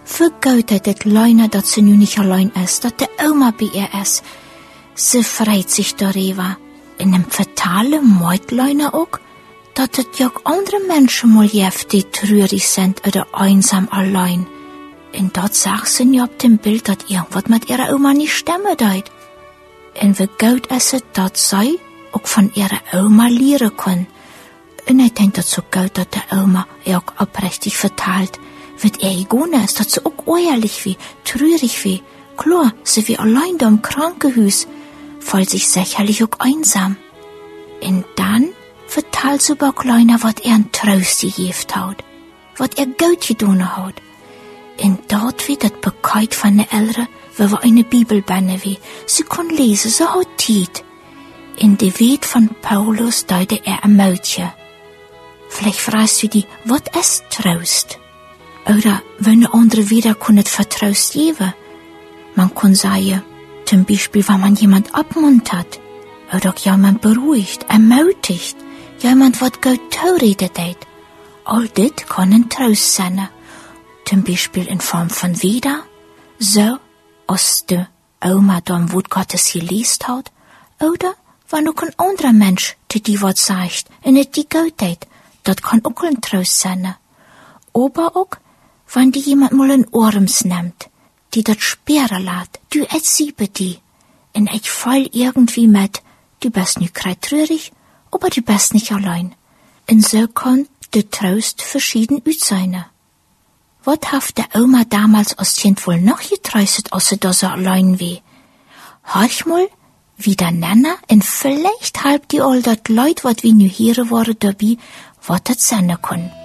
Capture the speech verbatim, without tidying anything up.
Für Gott hat het Leune, dat sie nu nicht allein ist, dat de Oma bei ihr ist. Sie freut sich darüber. In dem fatale Meutleune auch, dat het ja auch andere Menschen mal gibt, die traurig sind oder einsam allein. Und dort sagt sie ja auf dem Bild, dat irgendwas mit ihrer Oma nicht stimmen deut. Und wie gut ist es, dat sie auch von ihrer Oma lernen können. Und ich denke, dat so gut, dat der Oma ja auch aufrichtig verteilt, wird er egonen ist, dat sie auch ehrlich wie, traurig wie. Klar, sie wie allein da im Krankenhaus, voll sich sicherlich auch einsam. Und dann verteilt sie aber kleiner, wat er ein Trost gegeben hat, wat er gut getan hat. Und dort wird das Bekeit von der Eltern, wie wir eine Bibel bände wie. Sie kann lesen, sie hat Zeit. In der Welt von Paulus deute er ein Mädchen. Vielleicht fragst du dich, was ist Trost? Oder wenn andere wieder können Vertraust geben. Man kann sagen, zum Beispiel, wenn man jemand abmuntert, oder jemand beruhigt, ermutigt, jemand was gut zuredet hat. All das kann ein Trost sein. Zum Beispiel in Form von wieder, so, als die Oma da im Wort Gottes gelesen hat, oder wenn auch ein anderer Mensch zu dir was sagt, und es die gut hat, das kann auch ein Trost sein. Aber auch, wenn die jemand mal in Orms nimmt, die das sperren lässt, du erzählst die, und ich fall irgendwie mit, du bist nicht grad traurig, aber du bist nicht allein. Und so kann der Trost verschieden sein. Was hat der Oma damals als Kind wohl noch getröstet, als sie da so allein wie? Hörch mal, wie der Nenner, und vielleicht halb die all dat Leut, wat wie nu hier waren dabei, wat das sein kann.